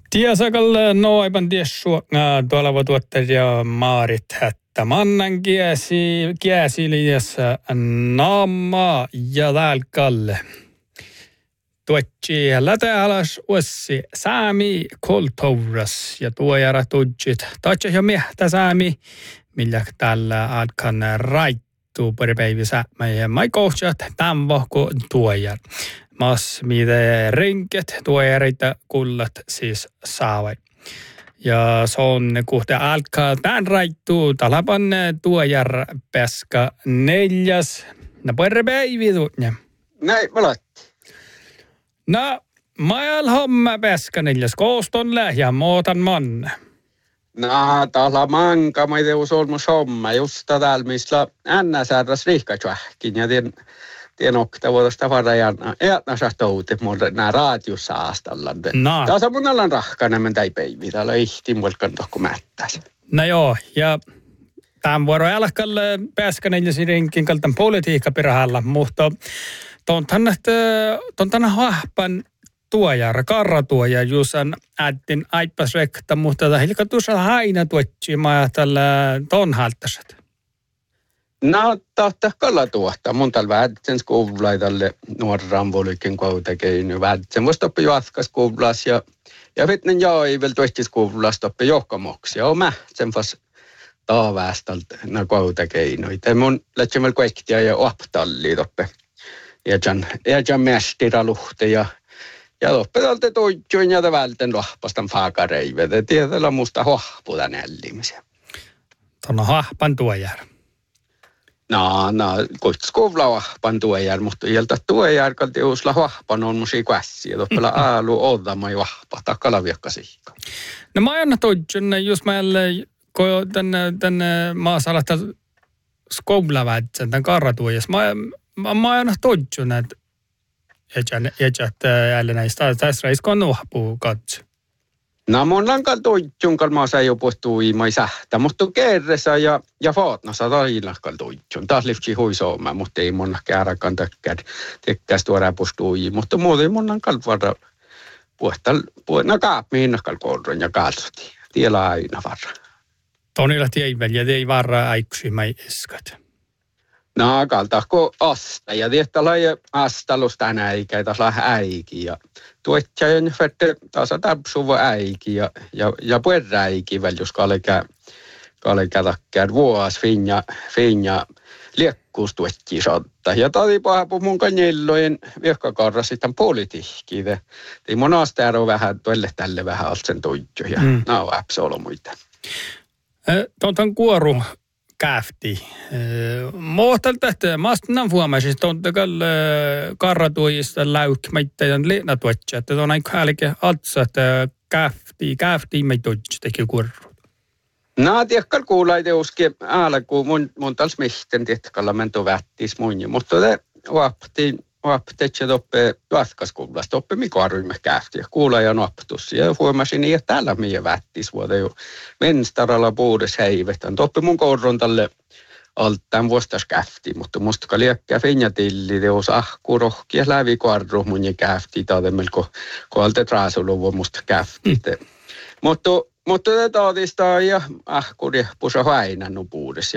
Tiesakalle noipan tiessu tuolla tuottaja Maarit hättä mannan kiesiliässä naama ja lälkalle. Tuotsi lätäalas uussi saami kulttuuras ja tuojara tudjit. Taitsi jo miehtä saami, millä tällä alkan raittuu paripäivissä meidän maikohjat tämän vahko tuojar. Mas mitä rinket tuojarita kullat siis saavai. Ja se on kuhte alkaa tämän raittuu talapan tuojar peska 4. No paripäivi tuunne. Näin valatti. No, majal homma peska 4. Kooston lähjä muutan manne. No, täällä manka, mä ei usolmus homma, just täällä, missä NSRS rihkatsuahkin, ja tien oktavuudesta varajan, ja saa touti, mutta nämä raadiossa aastalla. No. Tässä on mun alan rahkana, men tai päivi, täällä ihti mulkan dokumenttaisi. No joo, ja tämän vuoron alkalle peska 4 rinkin kaltan politiikka pirahalla, mutta tuon tänne hahpan tuojar, karratuoja, juusan äittin aippas rekta, mutta hilka tuossa aina tuotsi maa tällä ton haltaset. No, tahtaa kalla tuohta. Mun tällä vähätsen skuulai tälle nuorran volykin kuitenkin. Vähätsen voisi toppi jatkaa skuulas ja vitnen ei vielä tuosti skuulas toppi johkamoksia. On mä sen fas taaväästältä kuitenkin. Tämä mun lähtsemään kuektia ja optallia toppe. Ja mästira luhte ja toppe tältä toitjuin ja välten lahpastan faakareivet. Tietyllä musta hohputa nällimisiä. Tuolla hahpan tuojar. No, kuitenkin vahpan tuojar, mutta iältä tuojar kalti uusla vahpan on musia käsiä. Toppela aalu odama ja vahpa, takala viekka siikka. No mä aina toitjun, jos mä tänne maasalasta skoulaväitsän, tämän karratuojas. Mä aina toitjun, että jäljellä näistä tässä reiskon nuhpuu katso. No monlankaan toitjun, mä sä jo puhtuu iimai sähtä, mutta kerressä ja faatnassa tailakkaan toitjun. Taas liftsi huisooma, mutta ei monna kääräkään tekkäs tuoda puhtuu iimai, mutta muuten monlankaan varra no kaapmiinnakkaan kohdon ja kalsoti. Tiellä aina varra. Tonilla tieivän ja tei varra aiksimai eskat. No, kaltaako asta. Ja tietää laje astalus tänä eikä taas lahe äiki. Ja tuotjajan fette taas täpsuva äiki ja puerra äiki väl, jos kaleka takkään vuos finja liekkuus tuotjii sotta. Ja tadi pahapu mun kanjellojen viekkakarra sitten politiikkiin. Tei monasta ero vähän tuolle tälle vähän altsen toitjoja. No, absoluutti. Tuon kuoru käfti. Mohtalta, että maastanan huomasin, että on takalla karratuojista läykmäittäjän liinatuotja. Että on aika hälkeä altsa, että käfti me tuotja teki kuoru. No, tiedätkö kuulai teuski alkuun mun tals mihten tiedätkö mento vättis mun. Mutta Vaapteetse toppe jatkaskuulas, toppe mikä arvimme kähti. Kuula ja naptus. Ja huomasin, että täällä meidän vättis vuotta jo menstaralla puudes heivetän. Toppe mun kourron tälle alttaan vuostas kähti, mutta musta liekkää finjatilli, teos ahku rohkia lävi kuarru mun ja kähti. Taade melko koalta traasuluvu musta kähti. Mutta taadista ja ahku rehpusa hainannu puudes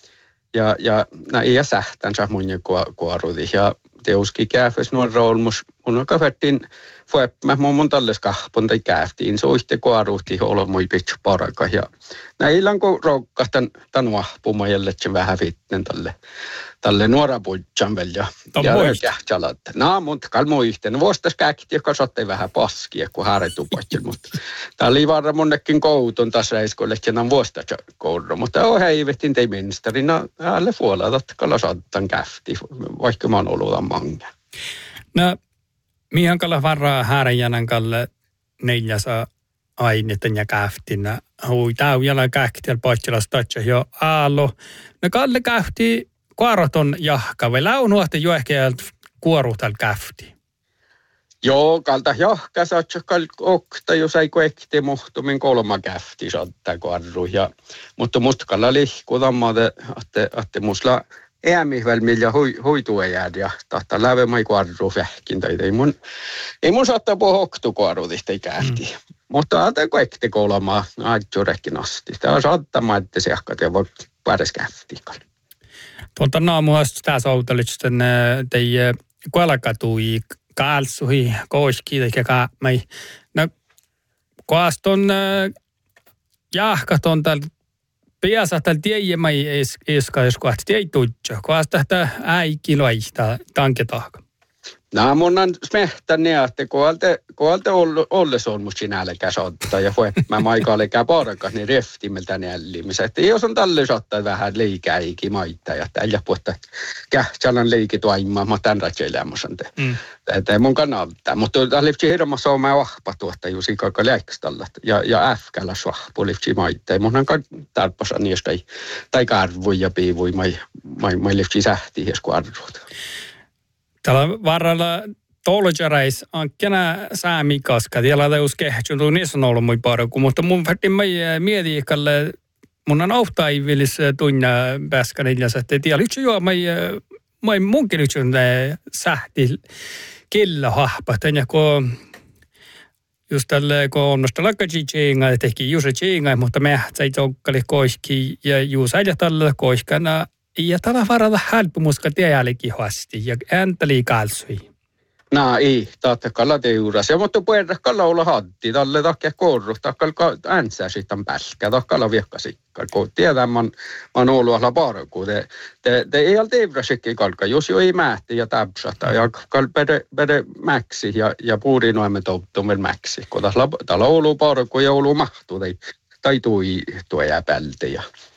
ja näin sähtänsä mun ja kuarruti ja teuskin käyfäs nuorra olmus. Mun on kavettiin fueppä mun talles kahpon tai käyftiin. Se oitte kuaruhti olla mui pitkä paraka. Ja näillä on kun roukkaatan tämän vahpumaan jälleen vähän vitten tälle nuora puitsan vielä. Ja kähtsalat. No, mutta kalmo yhteen. Vuostas käkti, joka sottei vähän paskia, kun haaretupatjel. Mutta tää oli varra monnekin koutun tässä reiskoille, että on vuostas koudun. Mutta heivettiin tei ministerina alle puolella, että kalla saattan käfti, vaikka mä oon ollut manga. No, mihin kalla varraa hääräjänän kalle 4 ainetten ja käftinä. Hui taujalla kähtiäl paitselas tatsa jo aallo. No kalle kähti kuoroton jahka, vai launuahti jo ehkä kuoruhtal käfti? Joo, kalta jahka saatsa okta, jos ei kuekti muhtumin 3 käfti saattaa kuorru. Mutta musta kalla lihkutamma, että musla äämihväl millä hoitua jäädä ja tahtaa läve mai kuarru vähkin tai ei mun saattaa puhua hoktukuarudista ei kähti. Mutta älä kaikki kuulemaan aitjurekin asti. Tämä on saattamaan, että se jahkat ja voi päädä kähtiikään. Tuolta naamuasta tässä outelista teidän kuolakatui kaalsuhi koiski tai kaamai. No kuast on jahkat on täällä piässä täällä tiedämai eskais kuast ei tutja. Kuast tästä äikiloista tanketahka. No mun on smehtäni, että kuolta olles on musta sinälläkään saattaa ja voi mä maikaalekään parakas niin reftimiltä nällimistä. Että jos on tälle saattaa vähän liikäikin maita ja tällä puolta kähtsälän liikituaimaa, mä tämän ratselämmäsen te. Tämä mun kannalta. Mutta tämä liittyy hirmassa on mä vahpa tuotta just ikaka läikstalla ja äfkällä vahpu liittyy maita. Ja mun on tarpasa niistä tai karvui ja piivui, mä liittyy sähtiin jes kuarruut. Tällä varrella toljarais on kena saami kaska. Tiellä teus kehtsyntuu niissä on ollut mui parku, mutta mun färtin mieti ikalle mun on auhtaivillis tunna pääskänillä, että tiellä yksi juo munkin yksi sähti killa hahpa. Tänne kun just tälle kun onnosta lakkaji tjinga, teki juuri tjinga, mutta me sai tokkali koiski ja juuri äijä tällä koiskana. Ja tällä varalla helpumuska tiedällekin hasti ja ääntäli kalsui. No ei, taattakalla teuras. Ja mutta puerrakkalla olla hatti, tälle takia korru, takkalla äänsää sitten pälkä, takkalla viekkasikka. Kun tiedän, mä oon ollut alla parku. Te ei ole teurasikin kalka, jos jo ei mähti ja täpsata. Ja pede mäksi ja puurinoimme touttumme mäksi. Kun täällä on ollut parku ja ollut mahtu, tai tui jääpälti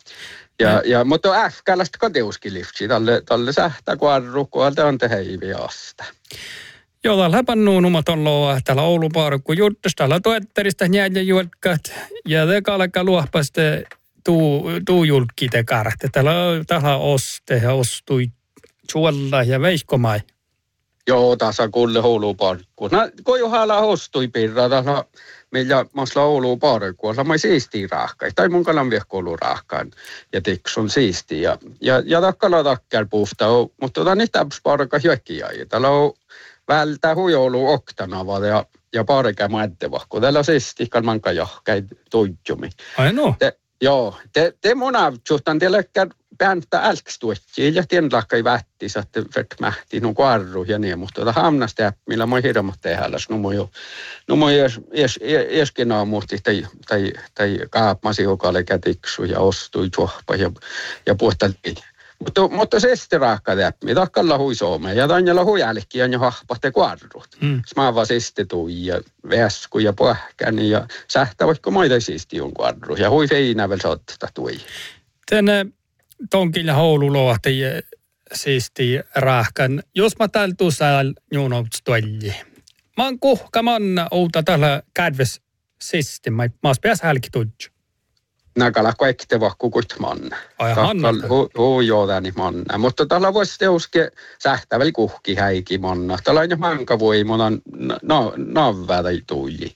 ja mutta ähkälästä kateuskin lifti, tälle sähtä kuarru, kuolta on teheiviä asta. Joo, täällä pannuun umatonloa, täällä Oulun parkku juttus, täällä tuetterista njääjä juolkat, ja te kalkka luohpaste tuu julkki te kartte. Täällä oste ja ostui suolla ja veikkomai. Joo, tässä kuule Oulun parkku. No, kun johalla ostui pirra, täällä meillä masla Oulun parkku, on mai siistiä raahkai, tai mun kalan viehkoulun raahkaan, ja tiksun siistiä. Ja takkala takkar puhta, mutta niin täps parkka hyökkiä. Täällä on vältää hujoulu oktanava ja parkka määttävä, kun täällä siistiä kalmanka johkai tuijumi. Ai no? Joo, te mun avtsuhtan teille pääntä älkstuettiin ja tien lakkai vähti, että mähti no kuarru ja niin, mutta hamnasta millä mä hirmat tehälläs, no mä esken aamusti tai kaapmasi jokalle kätiksu ja ostui juoppa ja puhtaltiin. Mutta se sitten raakka täppi, takkalla hui Suomeen ja tanjalla hui älkkiä ja hahpahte kuarrut. Smaava sitten tui ja väsku ja pohkäni ja sähtä vaikka maita siisti on kuarru ja hui feinä vielä saattaa tui. Tänne tonkilla hoululohti siisti raahkan. Jos mä täällä tuossa juunouts tuolli. Mä oon kuhkaman outa täällä kädves siisti. Mä oon pääs hälki tudju. Näkälä kaikki vahkukut manna. Ai hanna. Joo, tääni manna. Mutta täällä voisi teuske sähtäväli kuhki häiki manna. Täällä on jo manka voi monan navvää tai tuuli.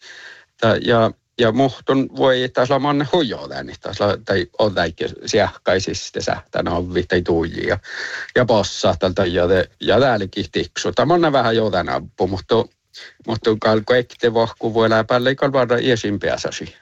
Ja muhtun voi tässä manna hujoo tääni. Tai on täikki siahkaisista sähtä navvi tai tuuli. Ja possa tältä ja täälläkin tiksu. Tämä on vähän jo tän appu, mutta kaikki vahku voi läpällä ei kalvada iesin pääsäsi.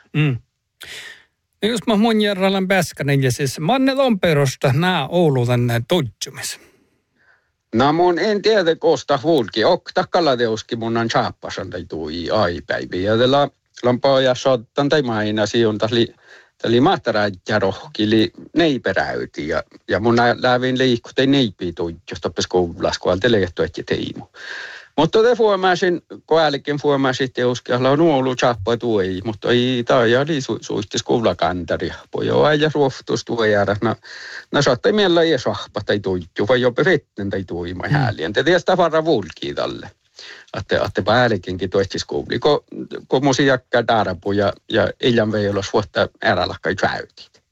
No jos mä mun järjellään pääskänen ja siis manne on perusta nää Oulun tutjumis. No mun en tiedä kosta huulki. Takalla teuskin mun on saappasan tai tui aipäivi. Ja tällä lampaa ja sottan tai mainasi on täli mahtaräjä rohkili neiperäyti. Ja mun lävin liikku tai neipi tutjus toppes koulas, kun alta lehto etsi teimu. Mutta te fuomasin, kun älken fuomasin teuskalla on ollut chappa tuoi, mutta ei taajali suistis kuulakantari. Pojo äijä ruoftus tuoi jäädä. No saattaa miellä ei sahpa tai tuitju, vai jopa vetten tai tuima häälien. Te tiedät varra vulkii tälle. Että päällekinkin tuetsis kuuli. Kun musi jakkaa tarpu ja illan veilos vuotta ärälakkai käytit.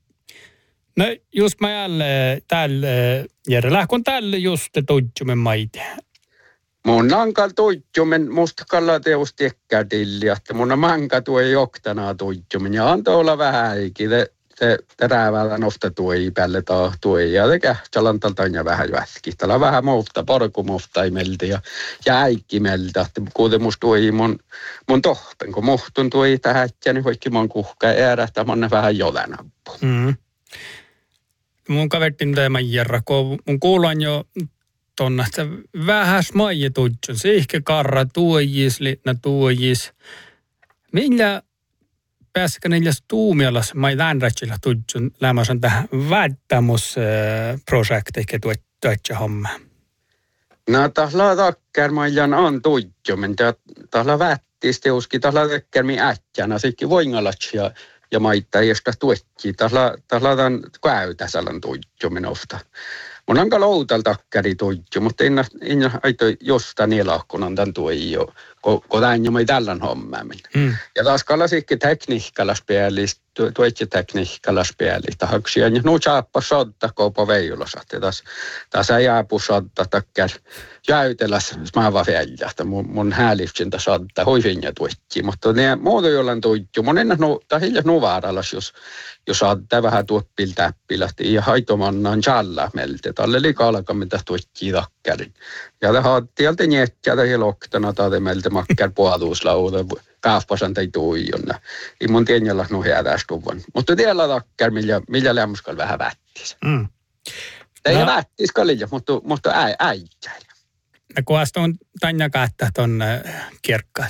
No just mä jälleen tälle järjellä, kun tälle just tutjumen maite. Mun ankal tuitjumen mustakalla teus tekkädilli, että mun manka tuo joktanaa tuitjumen ja antoi olla vähän äikille. te räävälän ofta tuoi päälle tuoi ja te kähtsälantalta ja vähän jätki. Täällä vähän muufta, porkumufta imeltä ja äikkimeltä. Että kuuten musta tuoi mun tohpen, kun muhtun tuoi tähän, niin vaikka mun kuhka äärähtä, mun vähän jolenappu. Mun kavertin tämän järra, kun mun kuulan jo tuonne, että vähän smaija tutsun. Sihke karra tuojis, liitna tuojis. Millä pääsikö neljäs tuumialas, mä ei läänrätsillä tutsun, lämmäsen tähän väittämusprojektiin, tuotja homma. No, tahla takkermajan on tutjumin. Tahla vättis teuskin, tahla takkermi äkkänä, sikki voingalatsi ja maittaa, josta tuekki. Tahla tämän käytäsälän tutjumin ofta. Mun on loutal takkari tutju, mutta en aito jostain elahkunan tämän tuojo, kun tämän jo mai tällän hommaamin. Ja taas kalasikki tekniikalla speelistä, tuetsi tekniikalla speelistä. Haksia, ja nu saappa sodda koupa veilosat. Ja taas jääpu sodda takkar jäyteläs smaava fjälljahta. Mun häälifsintä sodda hoivinja tuetsi. Mutta ne muuta jollain tutju. Mun ennä hiljas nuvaaralas, jos saattaa vähän tuoppil täppilähti ja haitomannan challa meiltä. Tälle liikaa alkaa mitä tuetsi takkarin. Ja tieltä njekkiä tai loktana tai meiltä makkar puoluuslauda. Kaafpasan tai tuijonna. Ei mun tienjalla nuhjäädästuvan. Mutta tiellä takkar, millä lämmuskal vähän vättis. Ei vättis kalilla, mutta äijäillä. No kuasta on tanja kaattaa ton kirkkaat?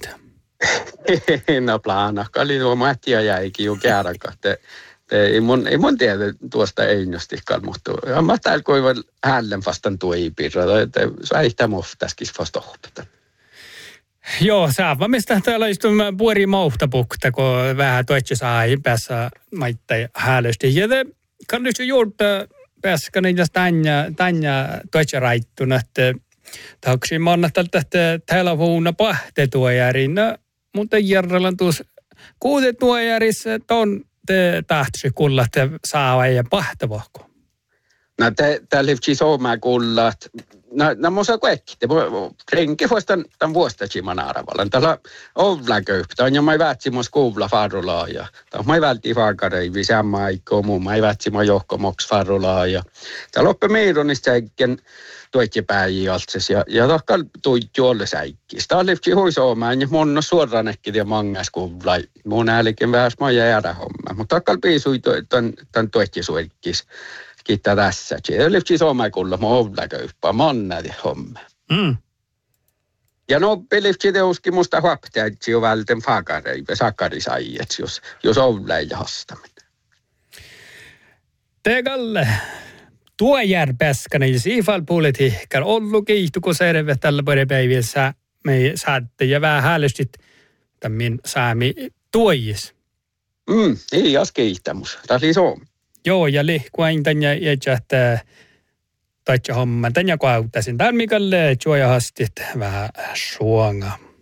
No plana. Kalli tuo Mattia jäikin jo kääräkään. Ei mun tiedä tuosta einnostikkaan, mutta mä täällä koivan hällen vastaan tuipirra. Se ei sitä moftaskis vasta hoppata. Joo, saava mistä täällä istun puori mauhtapukta, kun vähän tuotsi saa päässä maittain häälösti. Ja te kannattaa juurta päässä niitä tanja tuotsi raittuna, että taakse mannattelta, että täällä vuonna pahtetuojärin. No, mutta järjellä tuossa kuutetuojärissa on te tahtsi kuulla, että saa ja pahtavahko. No, täällä on suomaa kuulla, että no musta kaikki. Renki vuostan tämän vuostatsiman arvalan. Täällä on läköptä. Ja mä vätsi mun skuuvla farulaa. Ja mä vältti vaakareivi samma aikoo muu. Mä vätsi mun johkomoks farulaa. Ja täällä oppe meidonista säikken tuetti päijaltses. Ja takkal tuitti olle säikkis. Täällä on huisoomaan ja mun on suoraan ekkit ja manga skuuvla. Mun äälikin vähän mä jäädä homma. Mutta takkal piisui tämän tuetti suikkis. Kiittää tässä. Se oli suomai kuulla muovläköyppää, mannadi homma. Ja no pelifti teuskin musta huaptea, että jo välten fakareipe, sakarisaiet, jos ovläillä hastaminen. Tegalle, tuo järpäskänä ja siifal politiikkaan ollut kiihtuko serve tällä päivässä me saatte ja vähän häälestit tämän saami tuojis. Ei as kiihtämus, tässä oli Suomi. Joo, ja lihkuain tänne jätsähtää taitsa homma. Tänne kun auttaisin. Täällä Mikalle juoja hastit vähän suonga.